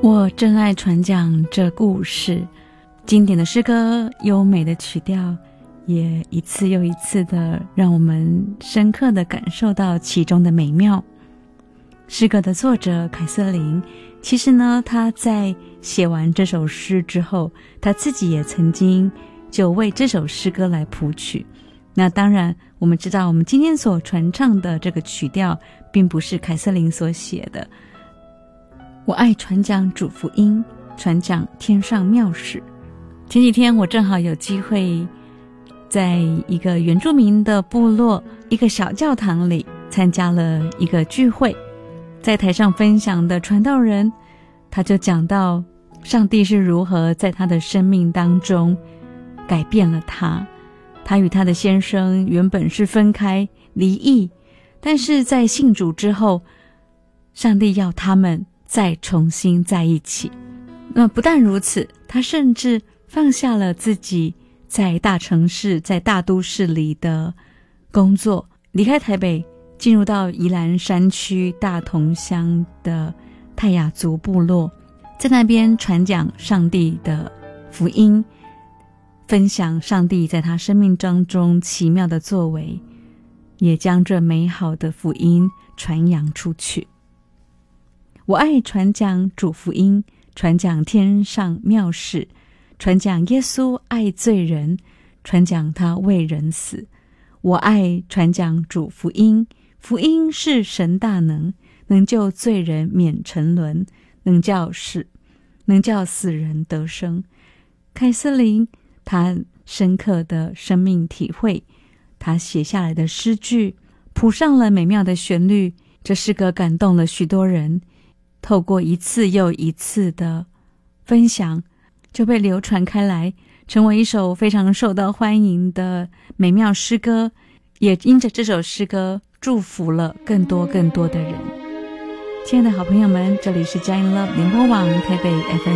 我真爱传讲这故事，经典的诗歌，优美的曲调，也一次又一次的让我们深刻的感受到其中的美妙。诗歌的作者凯瑟琳，其实呢，他在写完这首诗之后，他自己也曾经就为这首诗歌来谱曲。那当然我们知道，我们今天所传唱的这个曲调并不是凯瑟琳所写的。我爱传讲主福音，传讲天上妙事。前几天我正好有机会在一个原住民的部落一个小教堂里参加了一个聚会，在台上分享的传道人，他就讲到上帝是如何在他的生命当中改变了他。他与他的先生原本是分开离异，但是在信主之后，上帝要他们再重新在一起。那不但如此，他甚至放下了自己在大城市在大都市里的工作，离开台北，进入到宜兰山区大同乡的泰雅族部落，在那边传讲上帝的福音，分享上帝在他生命当中奇妙的作为，也将这美好的福音传扬出去。我爱传讲主福音，传讲天上妙事，传讲耶稣爱罪人，传讲他为人死。我爱传讲主福音，福音是神大能，能救罪人免沉沦，能叫死人得生。凯瑟琳他深刻的生命体会，他写下来的诗句谱上了美妙的旋律，这诗歌感动了许多人，透过一次又一次的分享，就被流传开来，成为一首非常受到欢迎的美妙诗歌，也因着这首诗歌祝福了更多的人。亲爱的好朋友们，这里是佳音 Love 联播网台北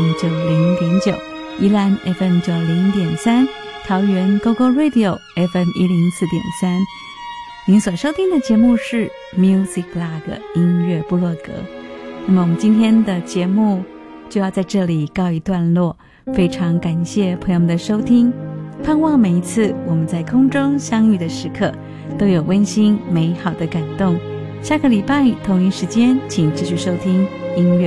FM90.9， 宜兰 FM90.3， 桃园 GoGo Radio FM104.3。 您所收听的节目是 Music Blog 音乐部落格。那么我们今天的节目就要在这里告一段落，非常感谢朋友们的收听，盼望每一次我们在空中相遇的时刻都有温馨美好的感动。下个礼拜同一时间请继续收听音乐